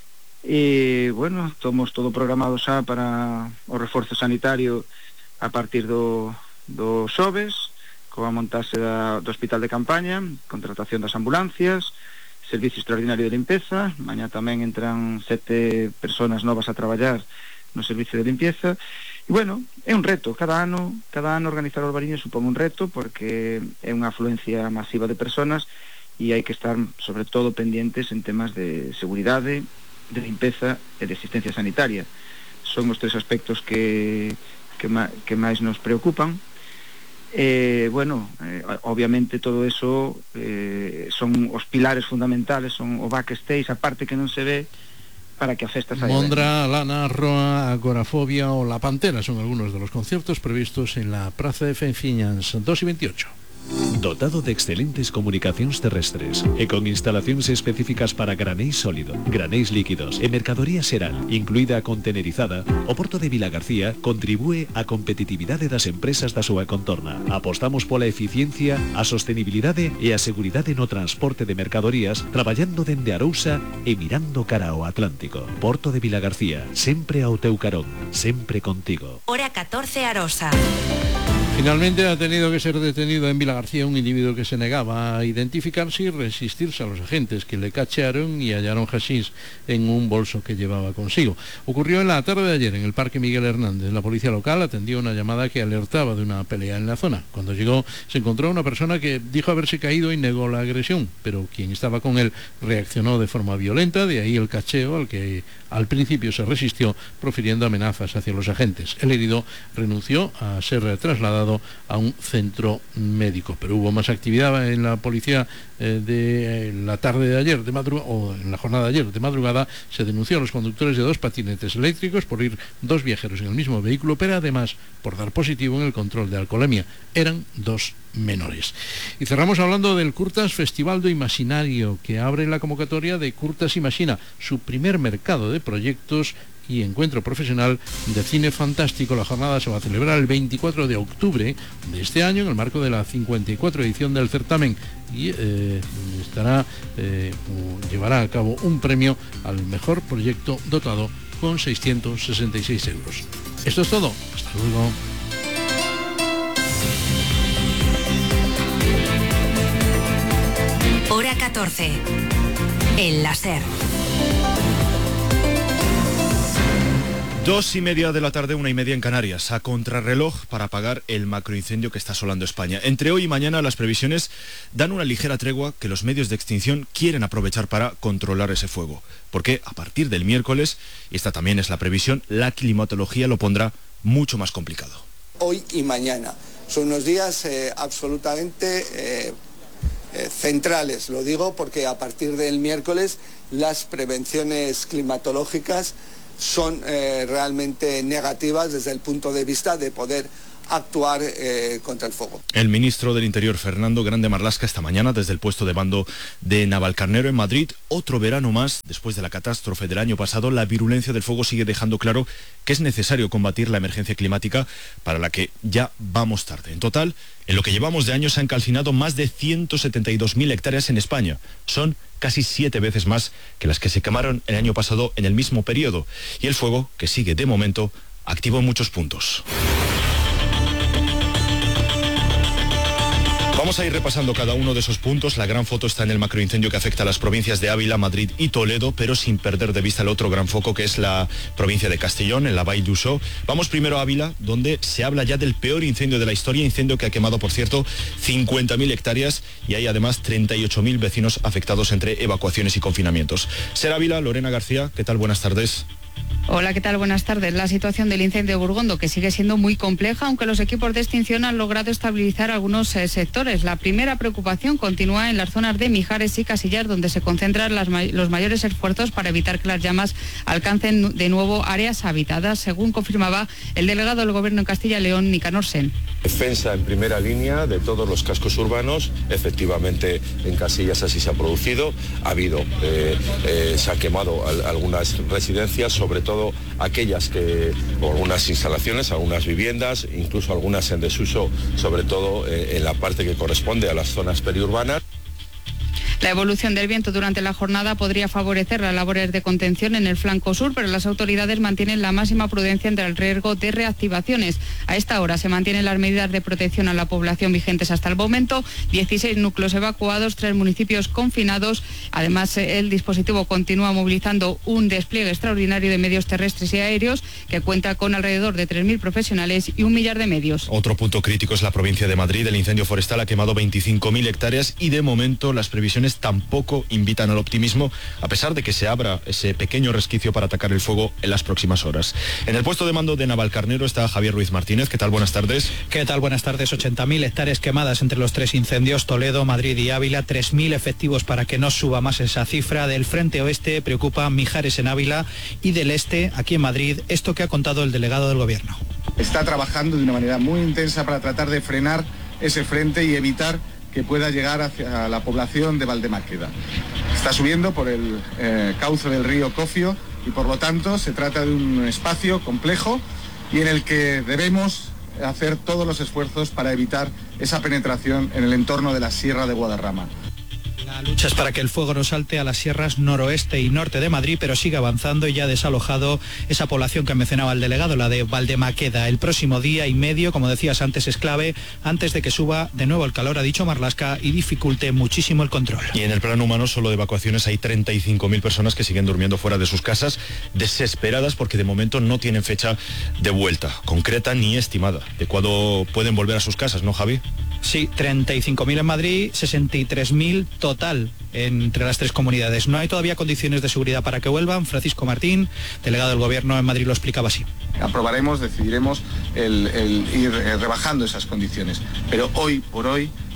E, bueno, tomos todo programado xa para o reforzo sanitario a partir do, do xoves, coa montaxe da, do hospital de campaña, contratación das ambulancias, servicio extraordinario de limpeza. Mañá tamén entran sete personas novas a traballar no servicio de limpieza. E, bueno, é un reto, cada ano cada ano organizar o Albariño supón un reto porque é unha afluencia masiva de personas e hai que estar, sobre todo, pendientes en temas de seguridade, de limpeza e de asistencia sanitaria. Son os tres aspectos que, que, ma, que máis nos preocupan. Eh, bueno, eh, obviamente todo eso eh, son os pilares fundamentales, son o backstage, a parte que non se ve para que a festa saia Mondra, ben. Lana, Roa, Agorafobia o La Pantera son algunos de los conciertos previstos en la Praza de Fenciñans dos y veintiocho. Dotado de excelentes comunicacións terrestres e con instalacións específicas para granéis sólido, granéis líquidos e mercadoría xeral, incluída a contenerizada, o Porto de Vilagarcía contribúe á competitividade das empresas da súa contorna. Apostamos pola eficiencia, a sostenibilidade e a seguridade no transporte de mercadorías, traballando dende Arousa e mirando cara ao Atlántico. Porto de Vilagarcía, sempre ao teu carón, sempre contigo. Hora catorce, Arosa. Finalmente ha tenido que ser detenido en Vilagarcía un individuo que se negaba a identificarse y resistirse a los agentes que le cachearon y hallaron hachís en un bolso que llevaba consigo. Ocurrió en la tarde de ayer en el Parque Miguel Hernández. La policía local atendió una llamada que alertaba de una pelea en la zona. Cuando llegó se encontró a una persona que dijo haberse caído y negó la agresión, pero quien estaba con él reaccionó de forma violenta, de ahí el cacheo al que al principio se resistió profiriendo amenazas hacia los agentes. El herido renunció a ser trasladado a un centro médico. indicó. Pero hubo más actividad en la policía eh, de eh, la tarde de ayer, de madrugada, o en la jornada de ayer de madrugada. Se denunció a los conductores de dos patinetes eléctricos por ir dos viajeros en el mismo vehículo, pero además por dar positivo en el control de alcoholemia. Eran dos menores. Y cerramos hablando del Curtas Festival do Imaginario, que abre la convocatoria de Curtas Imagina, su primer mercado de proyectos y encuentro profesional de cine fantástico. La jornada se va a celebrar el veinticuatro de octubre de este año en el marco de la cincuenta y cuatro edición del certamen y eh, estará eh, llevará a cabo un premio al mejor proyecto dotado con seiscientos sesenta y seis euros. Esto es todo. Hasta luego. Hora catorce. El láser. Dos y media de la tarde, una y media en Canarias, a contrarreloj para apagar el macroincendio que está asolando España. Entre hoy y mañana las previsiones dan una ligera tregua que los medios de extinción quieren aprovechar para controlar ese fuego. Porque a partir del miércoles, y esta también es la previsión, la climatología lo pondrá mucho más complicado. Hoy y mañana son unos días eh, absolutamente eh, eh, centrales, lo digo porque a partir del miércoles las prevenciones climatológicas son eh, realmente negativas desde el punto de vista de poder actuar eh, contra el fuego. El ministro del Interior, Fernando Grande Marlaska, esta mañana desde el puesto de mando de Navalcarnero en Madrid. Otro verano más, después de la catástrofe del año pasado, la virulencia del fuego sigue dejando claro que es necesario combatir la emergencia climática, para la que ya vamos tarde. En total, en lo que llevamos de año se han calcinado más de ciento setenta y dos mil hectáreas en España. Son casi siete veces más que las que se quemaron el año pasado en el mismo periodo. Y el fuego, que sigue de momento activo en muchos puntos. Vamos a ir repasando cada uno de esos puntos. La gran foto está en el macroincendio que afecta a las provincias de Ávila, Madrid y Toledo, pero sin perder de vista el otro gran foco, que es la provincia de Castellón, en la Vall d'Uixó. Vamos primero a Ávila, donde se habla ya del peor incendio de la historia, incendio que ha quemado, por cierto, cincuenta mil hectáreas, y hay además treinta y ocho mil vecinos afectados entre evacuaciones y confinamientos. Ser Ávila, Lorena García, ¿qué tal? Buenas tardes. Hola, ¿qué tal? Buenas tardes. La situación del incendio de Burgondo, que sigue siendo muy compleja, aunque los equipos de extinción han logrado estabilizar algunos eh, sectores. La primera preocupación continúa en las zonas de Mijares y Casillas, donde se concentran las, los mayores esfuerzos para evitar que las llamas alcancen de nuevo áreas habitadas, según confirmaba el delegado del Gobierno en Castilla y León, Nicanor Sen. Defensa en primera línea de todos los cascos urbanos. Efectivamente, en Casillas así se ha producido. Ha habido, eh, eh, se han quemado al, algunas residencias, sobre todo aquellas que, o algunas instalaciones, algunas viviendas, incluso algunas en desuso, sobre todo eh, en la parte que corresponde a las zonas periurbanas. La evolución del viento durante la jornada podría favorecer las labores de contención en el flanco sur, pero las autoridades mantienen la máxima prudencia ante el riesgo de reactivaciones. A esta hora se mantienen las medidas de protección a la población vigentes hasta el momento, dieciséis núcleos evacuados, tres municipios confinados. Además, el dispositivo continúa movilizando un despliegue extraordinario de medios terrestres y aéreos, que cuenta con alrededor de tres mil profesionales y un millar de medios. Otro punto crítico es la provincia de Madrid. El incendio forestal ha quemado veinticinco mil hectáreas y de momento las previsiones tampoco invitan al optimismo, a pesar de que se abra ese pequeño resquicio para atacar el fuego en las próximas horas. En el puesto de mando de Navalcarnero está Javier Ruiz Martínez. ¿Qué tal? Buenas tardes. ¿Qué tal? Buenas tardes. ochenta mil hectáreas quemadas entre los tres incendios, Toledo, Madrid y Ávila, tres mil efectivos para que no suba más esa cifra. Del frente oeste preocupa Mijares en Ávila y del este, aquí en Madrid, esto que ha contado el delegado del Gobierno. Está trabajando de una manera muy intensa para tratar de frenar ese frente y evitar que pueda llegar hacia la población de Valdemáqueda. Está subiendo por el eh, cauce del río Cofio y por lo tanto se trata de un espacio complejo y en el que debemos hacer todos los esfuerzos para evitar esa penetración en el entorno de la Sierra de Guadarrama. La lucha es para que el fuego no salte a las sierras noroeste y norte de Madrid, pero sigue avanzando y ya ha desalojado esa población que mencionaba el delegado, la de Valdemáqueda. El próximo día y medio, como decías antes, es clave antes de que suba de nuevo el calor, ha dicho Marlaska, y dificulte muchísimo el control. Y en el plano humano, solo de evacuaciones hay treinta y cinco mil personas que siguen durmiendo fuera de sus casas, desesperadas porque de momento no tienen fecha de vuelta concreta ni estimada de cuándo pueden volver a sus casas, ¿no, Javi? Sí, treinta y cinco mil en Madrid, sesenta y tres mil total entre las tres comunidades. No hay todavía condiciones de seguridad para que vuelvan. Francisco Martín, delegado del Gobierno en Madrid, lo explicaba así. Aprobaremos, decidiremos el, el ir rebajando esas condiciones, pero hoy por hoy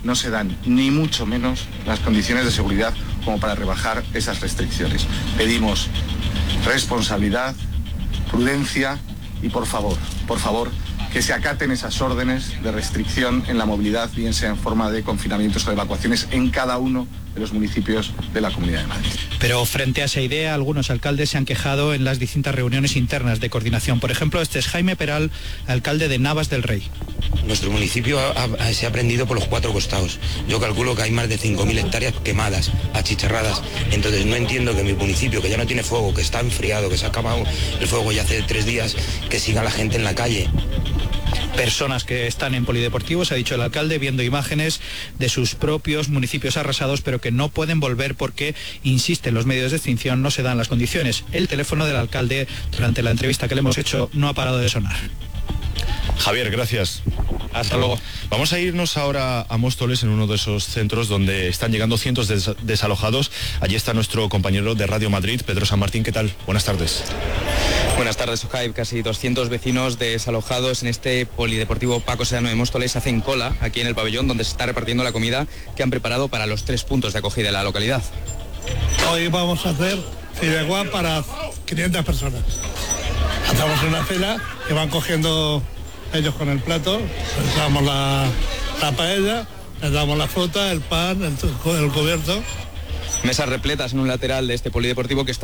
no se dan ni mucho menos las condiciones de seguridad como para rebajar esas restricciones. Pedimos responsabilidad, prudencia y por favor, por favor, que se acaten esas órdenes de restricción en la movilidad, bien sea en forma de confinamientos o de evacuaciones en cada uno de los municipios de la Comunidad de Madrid. Pero frente a esa idea, algunos alcaldes se han quejado en las distintas reuniones internas de coordinación. Por ejemplo, este es Jaime Peral, alcalde de Navas del Rey. Nuestro municipio ha, ha, se ha prendido por los cuatro costados. Yo calculo que hay más de cinco mil hectáreas quemadas, achicharradas. Entonces no entiendo que mi municipio, que ya no tiene fuego, que está enfriado, que se ha acabado el fuego ya hace tres días, que siga la gente en la calle. Personas que están en polideportivos, ha dicho el alcalde, viendo imágenes de sus propios municipios arrasados, pero que no pueden volver porque, insisten los medios de extinción, no se dan las condiciones. El teléfono del alcalde, durante la entrevista que le hemos hecho, no ha parado de sonar. Javier, gracias. Hasta luego. Vamos a irnos ahora a Móstoles, en uno de esos centros donde están llegando cientos de des desalojados. Allí está nuestro compañero de Radio Madrid, Pedro San Martín. ¿Qué tal? Buenas tardes. Buenas tardes, Ojai. Casi doscientos vecinos desalojados en este polideportivo Paco Sedano de Móstoles hacen cola aquí en el pabellón donde se está repartiendo la comida que han preparado para los tres puntos de acogida de la localidad. Hoy vamos a hacer fideuá para quinientas personas. Hacemos una fila que van cogiendo ellos con el plato, les damos la, la paella, les damos la fruta, el pan, el, el cubierto. Mesas repletas en un lateral de este polideportivo que está